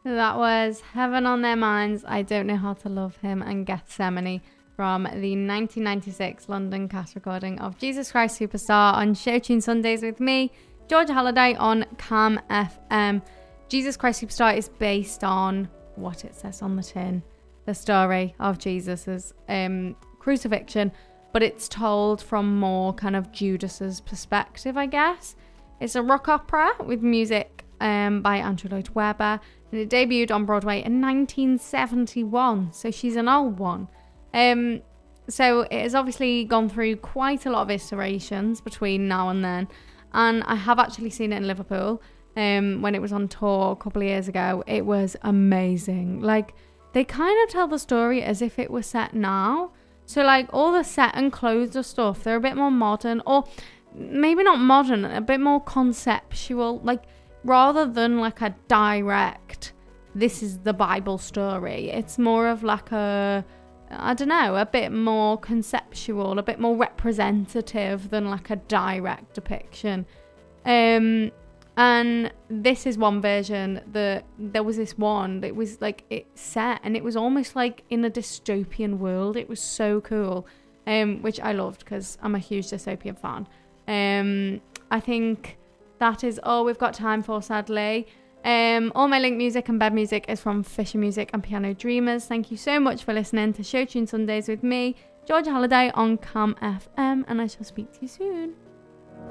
That was Heaven on Their Minds, I Don't Know How to Love Him, and Gethsemane from the 1996 London cast recording of Jesus Christ Superstar on Show Tune Sundays with me, Georgia Halliday, on Calm FM. Jesus Christ Superstar is based on what it says on the tin, the story of Jesus's crucifixion, but it's told from more kind of Judas's perspective, I guess. It's a rock opera with music by Andrew Lloyd Webber, and it debuted on Broadway in 1971, so she's an old one. So it has obviously gone through quite a lot of iterations between now and then, and I have actually seen it in Liverpool when it was on tour a couple of years ago. It was amazing. Like, they kind of tell the story as if it was set now, so like all the set and clothes and stuff, they're a bit more modern, or maybe not modern, a bit more conceptual, like rather than like a direct, this is the Bible story, it's more of like a, I don't know, a bit more conceptual, a bit more representative than like a direct depiction. And this is one version that there was this one that was like, it set and it was almost like in a dystopian world. It was so cool, which I loved because I'm a huge dystopian fan. I think that is all we've got time for, sadly. All my link music and bed music is from Fisher Music and Piano Dreamers. Thank you so much for listening to Show Tune Sundays with me, Georgia Halliday, on Calm FM, and I shall speak to you soon.